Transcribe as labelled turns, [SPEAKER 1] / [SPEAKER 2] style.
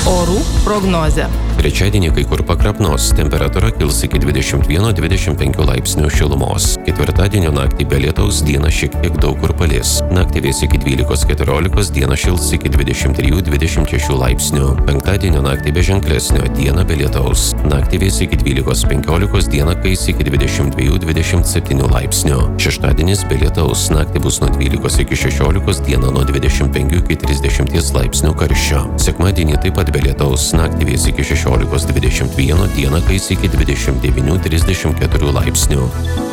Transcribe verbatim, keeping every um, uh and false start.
[SPEAKER 1] Orų prognozė.
[SPEAKER 2] Trečiadienį kai kur pakrapnos, temperatūra kils iki dvidešimt vieno dvidešimt penkių laipsnių šilumos. Ketvirtadienio naktį be lietaus dieną šiek tiek daug kur palis. Naktį vės iki dvylikos keturiolikos, dieną šils iki dvidešimt trijų dvidešimt šešių laipsnių. Penktadienio naktį be ženklesnio, dieną be lietaus. Naktį vės iki dvylikos penkiolikos, dieną kais iki dvidešimt dviejų dvidešimt septynių laipsnių. Šeštadienis be lietaus, naktį bus nuo dvylikos iki šešiolikos, dieną nuo dvidešimt penkių iki trisdešimties laipsnių karščio. Sekmadienį taip pat be lietaus, naktį vės iki šešiolikos dvidešimt vieno, dieną kais iki dvidešimt devynių trisdešimt keturių laipsnių.